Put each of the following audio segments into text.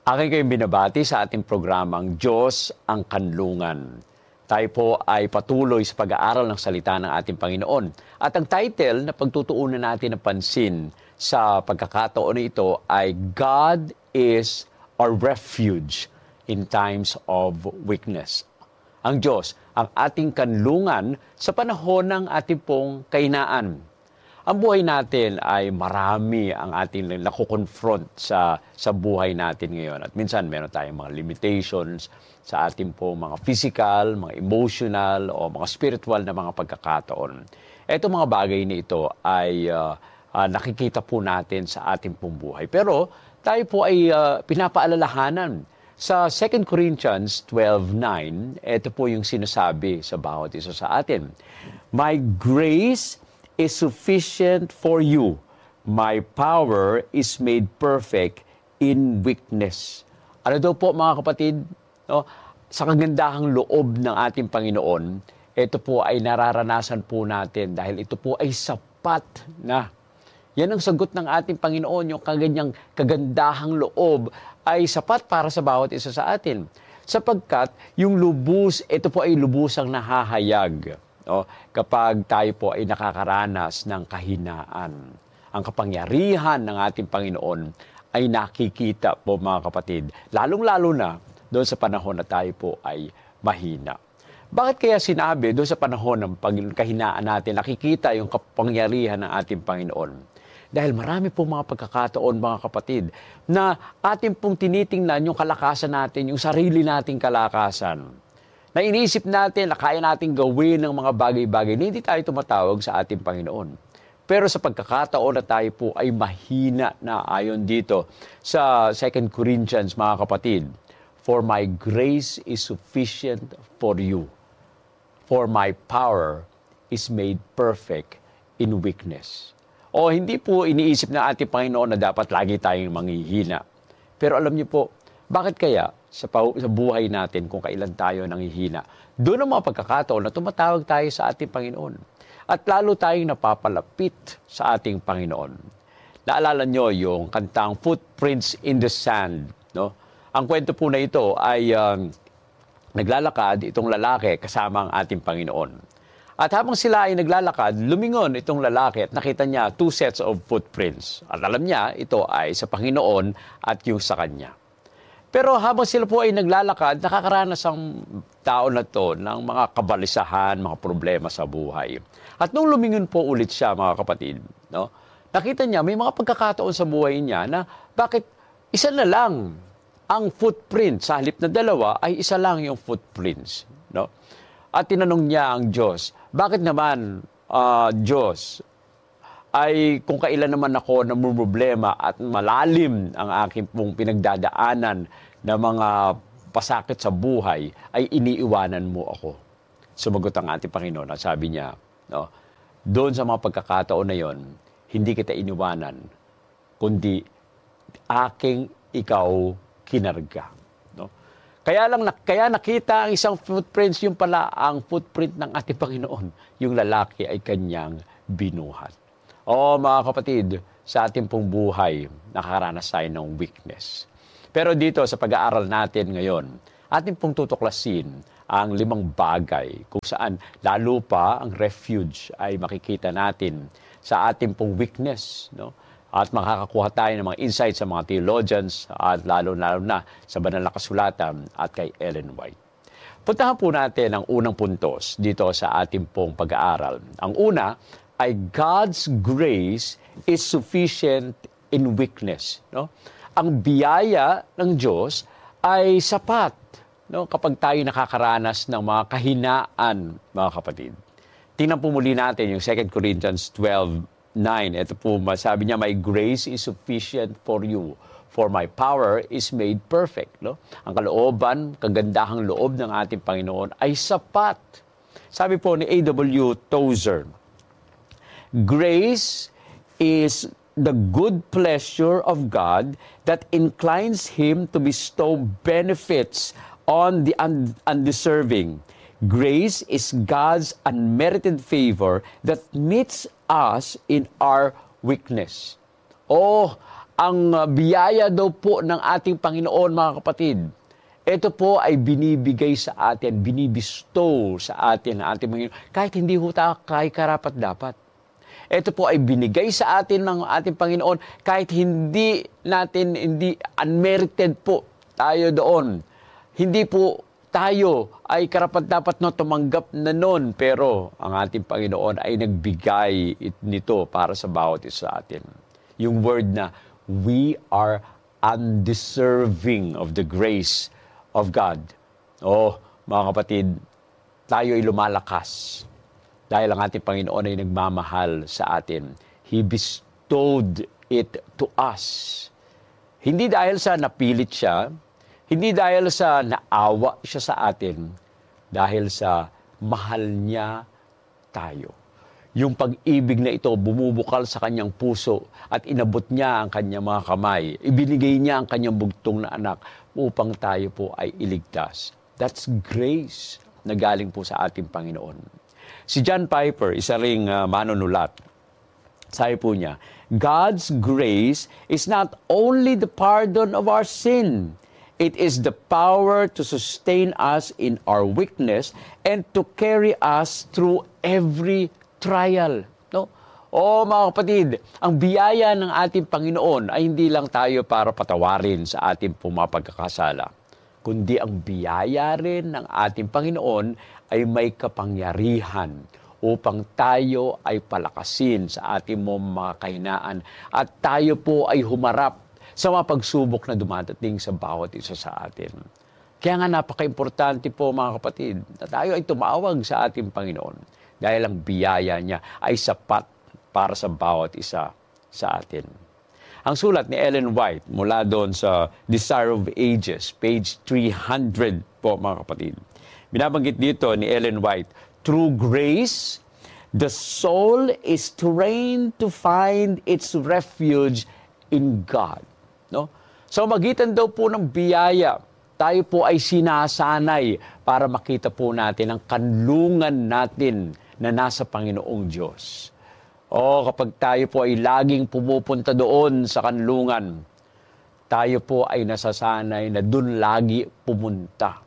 Akin kayong binabati sa ating programang Diyos ang Kanlungan. Tayo po ay patuloy sa pag-aaral ng salita ng ating Panginoon. At ang title na pagtutuunan natin ng pansin sa pagkakataon na ito ay God is our refuge in times of weakness. Ang Diyos, ang ating kanlungan sa panahon ng ating pong kahinaan. Ang buhay natin ay marami ang ating nakukonfront sa buhay natin ngayon. At minsan meron tayong mga limitations sa ating po mga physical, mga emotional, o mga spiritual na mga pagkakataon. Ito mga bagay na ito ay nakikita po natin sa ating pong buhay. Pero tayo po ay pinapaalalahanan. Sa 2 Corinthians 12:9, ito po yung sinasabi sa bawat isa sa atin. My grace is sufficient for you. My power is made perfect in weakness. Ano daw po mga kapatid? No? Sa kagandahang loob ng ating Panginoon, ito po ay nararanasan po natin dahil ito po ay sapat na. Yan ang sagot ng ating Panginoon, yung kagandahang loob ay sapat para sa bawat isa sa atin. Sapagkat yung lubos, ito po ay lubusang nahahayag. Kapag tayo po ay nakakaranas ng kahinaan. Ang kapangyarihan ng ating Panginoon ay nakikita po mga kapatid, lalong-lalo na doon sa panahon na tayo po ay mahina. Bakit kaya sinabi doon sa panahon ng kahinaan natin, nakikita yung kapangyarihan ng ating Panginoon? Dahil marami po mga pagkakataon mga kapatid na ating pong tinitingnan yung kalakasan natin, yung sarili nating kalakasan. Na iniisip natin na kaya natin gawin ng mga bagay-bagay na hindi tayo tumatawag sa ating Panginoon. Pero sa pagkakataon na tayo po ay mahina na ayon dito sa 2 Corinthians, mga kapatid, for my grace is sufficient for you. For my power is made perfect in weakness. O hindi po iniisip ng ating Panginoon na dapat lagi tayong manghihina. Pero alam niyo po, bakit kaya sa buhay natin kung kailan tayo nanghihina? Doon ang mga pagkakataon na tumatawag tayo sa ating Panginoon. At lalo tayong napapalapit sa ating Panginoon. Naalala nyo yung kantang Footprints in the Sand. No? Ang kwento po na ito ay naglalakad itong lalaki kasama ang ating Panginoon. At habang sila ay naglalakad, lumingon itong lalaki at nakita niya 2 sets of footprints. At alam niya, ito ay sa Panginoon at yung sa kanya. Pero habang sila po ay naglalakad, nakakaranas ang tao na to ng mga kabalisahan, mga problema sa buhay. At nung lumingon po ulit siya, mga kapatid, no, nakita niya may mga pagkakataon sa buhay niya na bakit isa na lang ang footprint, sa halip na dalawa ay isa lang yung footprints. No? At tinanong niya ang Diyos, bakit naman, Diyos, ay kung kailan naman ako namumroblema at malalim ang aking pong pinagdadaanan na mga pasakit sa buhay, ay iniiwanan mo ako. Sumagot ang ating Panginoon at sabi niya, no, doon sa mga pagkakataon na yon, hindi kita iniwanan, kundi aking ikaw kinarga. No? Kaya nakita ang isang footprints, yung pala ang footprint ng ating Panginoon, yung lalaki ay kanyang binuhat. O mga kapatid, sa ating pong buhay, nakakaranas tayo ng weakness. Pero dito sa pag-aaral natin ngayon, ating pong tutuklasin ang 5 bagay kung saan lalo pa ang refuge ay makikita natin sa ating pong weakness. No? At makakakuha tayo ng mga insights sa mga theologians at lalo na sa banal na kasulatan at kay Ellen White. Puntahan po natin ang unang puntos dito sa ating pong pag-aaral. Ang una ay God's grace is sufficient in weakness. No? Ang biyaya ng Diyos ay sapat, no? Kapag tayo nakakaranas ng mga kahinaan, mga kapatid. Tingnan po muli natin yung 2 Corinthians 12:9. Ito po, sabi niya, my grace is sufficient for you, for my power is made perfect. No? Ang kalooban, kagandahang loob ng ating Panginoon ay sapat. Sabi po ni A.W. Tozer, grace is the good pleasure of God that inclines Him to bestow benefits on the undeserving. Grace is God's unmerited favor that meets us in our weakness. Oh, Ang biyaya daw po ng ating Panginoon, mga kapatid, ito po ay binibigay sa atin, binibistow sa atin ng ating Panginoon, kahit hindi ho tayo karapat-dapat. Ito po ay binigay sa atin ng ating Panginoon kahit hindi unmerited po tayo doon. Hindi po tayo ay karapat-dapat na tumanggap na noon, pero ang ating Panginoon ay nagbigay nito para sa bawat isa sa atin. Yung word na, we are undeserving of the grace of God. Mga kapatid, tayo ay lumalakas dahil ang ating Panginoon ay nagmamahal sa atin. He bestowed it to us. Hindi dahil sa napilit siya, hindi dahil sa naawa siya sa atin, dahil sa mahal niya tayo. Yung pag-ibig na ito bumubukal sa kanyang puso at inabot niya ang kanyang mga kamay. Ibinigay niya ang kanyang bugtong na anak upang tayo po ay iligtas. That's grace na galing po sa ating Panginoon. Si John Piper, isa ring manunulat, sabi po niya, God's grace is not only the pardon of our sin, it is the power to sustain us in our weakness and to carry us through every trial. No? Mga kapatid, ang biyaya ng ating Panginoon ay hindi lang tayo para patawarin sa ating pumapagkakasala, kundi ang biyaya rin ng ating Panginoon ay may kapangyarihan upang tayo ay palakasin sa ating mga kahinaan at tayo po ay humarap sa mga pagsubok na dumadating sa bawat isa sa atin. Kaya nga napaka-importante po, mga kapatid, na tayo ay tumawag sa ating Panginoon dahil ang biyaya niya ay sapat para sa bawat isa sa atin. Ang sulat ni Ellen White mula doon sa Desire of Ages, page 300 po, mga kapatid. Binabanggit dito ni Ellen White, through grace, the soul is trained to find its refuge in God. No? So magitan daw po ng biyaya, tayo po ay sinasanay para makita po natin ang kanlungan natin na nasa Panginoong Diyos. Kapag tayo po ay laging pumupunta doon sa kanlungan, tayo po ay nasasanay na doon lagi pumunta.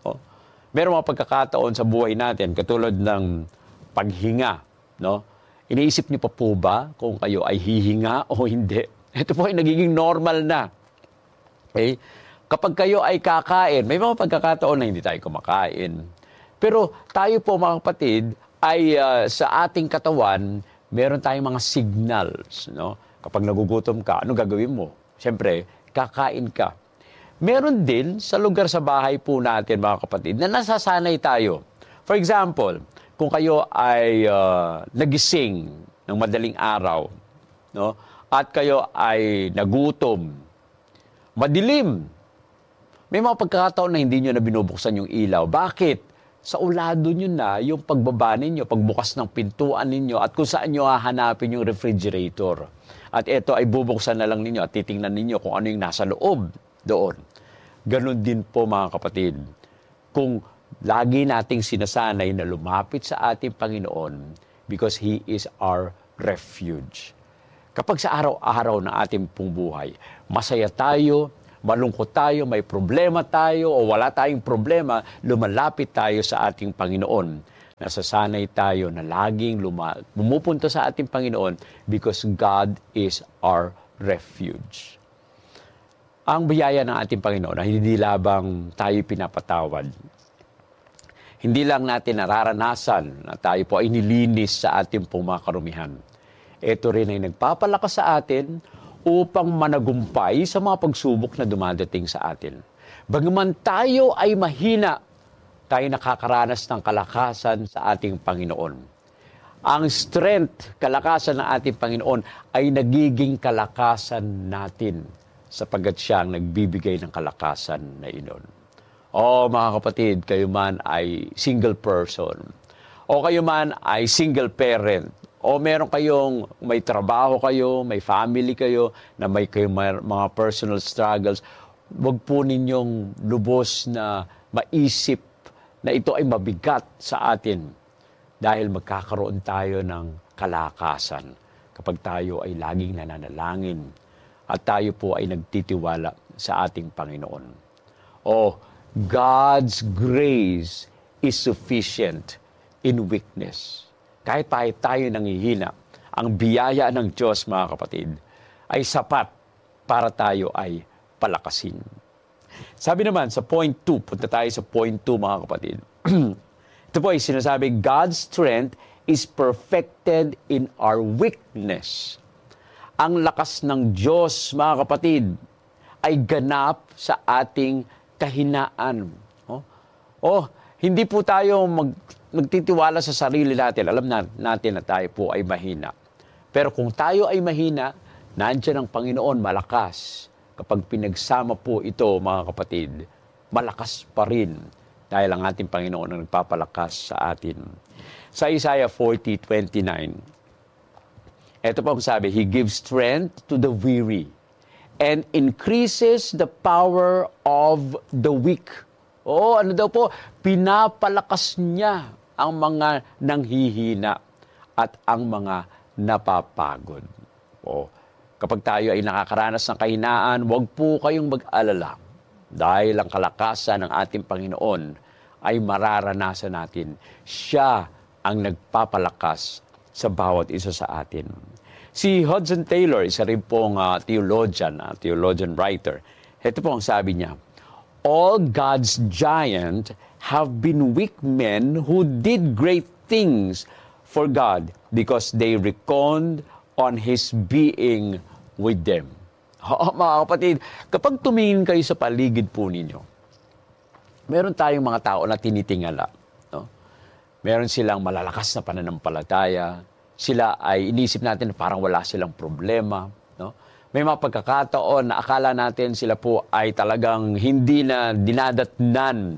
Meron mga pagkakataon sa buhay natin, katulad ng paghinga. No? Iniisip niyo pa po ba kung kayo ay hihinga o hindi? Ito po ay nagiging normal na. Okay? Kapag kayo ay kakain, may mga pagkakataon na hindi tayo kumakain. Pero tayo po, mga kapatid, ay sa ating katawan, meron tayong mga signals. No? Kapag nagugutom ka, ano gagawin mo? Siyempre, kakain ka. Meron din sa lugar sa bahay po natin, mga kapatid, na nasasanay tayo. For example, kung kayo ay nagising ng madaling araw, no? At kayo ay nagutom, madilim, may mga pagkakataon na hindi nyo na binubuksan yung ilaw. Bakit? Sa ulado nyo na yung pagbaba ninyo, pagbukas ng pintuan ninyo, at kung saan nyo hahanapin yung refrigerator. At ito ay bubuksan na lang ninyo at titingnan ninyo kung ano yung nasa loob doon. Ganon din po, mga kapatid, kung lagi nating sinasanay na lumapit sa ating Panginoon because He is our refuge. Kapag sa araw-araw ng ating pong buhay, masaya tayo, malungkot tayo, may problema tayo o wala tayong problema, lumalapit tayo sa ating Panginoon. Nasasanay tayo na laging pumupunta sa ating Panginoon because God is our refuge. Ang biyaya ng ating Panginoon ay hindi labang tayo pinapatawad. Hindi lang natin nararanasan na tayo po ay nilinis sa ating pong mga karumihan. Ito rin ay nagpapalakas sa atin upang managumpay sa mga pagsubok na dumadating sa atin. Bagaman tayo ay mahina, tayo nakakaranas ng kalakasan sa ating Panginoon. Ang strength, kalakasan ng ating Panginoon ay nagiging kalakasan natin sapagkat siya ang nagbibigay ng kalakasan na iyon. Mga kapatid, kayo man ay single person, o kayo man ay single parent, o meron kayong may trabaho kayo, may family kayo, na may kayong mga personal struggles, wag po ninyong lubos na maisip na ito ay mabigat sa atin dahil magkakaroon tayo ng kalakasan kapag tayo ay laging nananalangin at tayo po ay nagtitiwala sa ating Panginoon. Oh, God's grace is sufficient in weakness. Kahit pa tayo nanghihina, ang biyaya ng Diyos, mga kapatid, ay sapat para tayo ay palakasin. Sabi naman sa point 2, punta tayo sa point 2, mga kapatid. Ito po ay sinasabi, God's strength is perfected in our weakness. Ang lakas ng Diyos, mga kapatid, ay ganap sa ating kahinaan. Hindi po tayo magtitiwala sa sarili natin. Alam natin na tayo po ay mahina. Pero kung tayo ay mahina, nandiyan ang Panginoon malakas. Kapag pinagsama po ito, mga kapatid, malakas pa rin dahil ang ating Panginoon ang nagpapalakas sa atin. Sa Isaiah 40:29, ito po ang sabi, He gives strength to the weary and increases the power of the weak. Ano daw po? Pinapalakas niya ang mga nanghihina at ang mga napapagod. Kapag tayo ay nakakaranas ng kahinaan, huwag po kayong mag-alala. Dahil ang kalakasan ng ating Panginoon ay mararanasan natin. Siya ang nagpapalakas sa bawat isa sa atin. Si Hudson Taylor, isa rin pong theologian writer. Ito po ang sabi niya, all God's giants have been weak men who did great things for God because they reckoned on His being with them. Mga kapatid, kapag tumingin kayo sa paligid po ninyo, meron tayong mga tao na tinitingala. No? Meron silang malalakas na pananampalataya. Sila ay inisip natin na parang wala silang problema. No? May mga pagkakataon na akala natin sila po ay talagang hindi na dinadatnan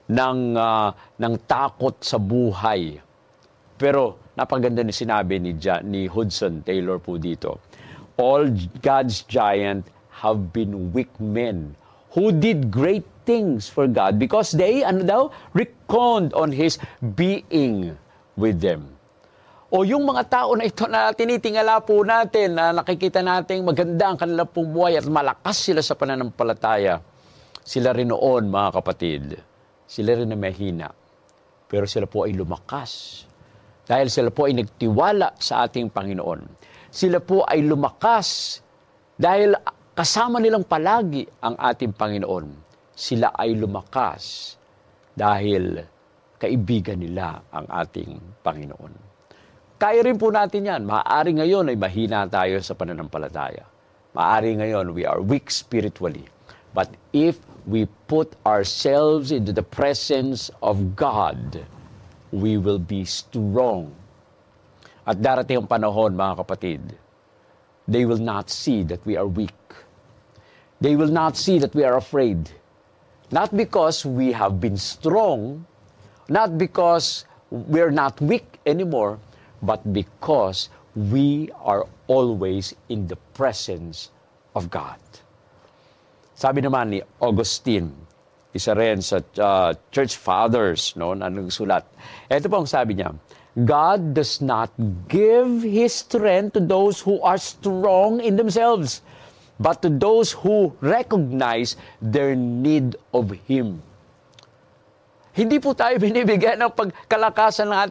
ng takot sa buhay. Pero napaganda ni sinabi ni Hudson Taylor po dito, all God's giants have been weak men who did great things for God because they, reckoned on His being with them. Yung mga tao na ito na tinitingala po natin, na nakikita natin maganda ang kanilang buhay at malakas sila sa pananampalataya, sila rin noon, mga kapatid, sila rin na mahina. Pero sila po ay lumakas. Dahil sila po ay nagtiwala sa ating Panginoon. Sila po ay lumakas dahil kasama nilang palagi ang ating Panginoon. Sila ay lumakas dahil kaibigan nila ang ating Panginoon. Kaya rin po natin yan. Maaari ngayon ay mahina tayo sa pananampalataya. Maaari ngayon we are weak spiritually. But if we put ourselves into the presence of God, we will be strong. At darating ang panahon, mga kapatid, they will not see that we are weak. They will not see that we are afraid. Not because we have been strong, not because we're not weak anymore, but because we are always in the presence of God. Sabi naman ni Augustine, isa rin sa church fathers, na nagsulat. Ito po ang sabi niya, God does not give His strength to those who are strong in themselves, but to those who recognize their need of Him. Hindi po tayo binibigyan ng pagkalakasan ng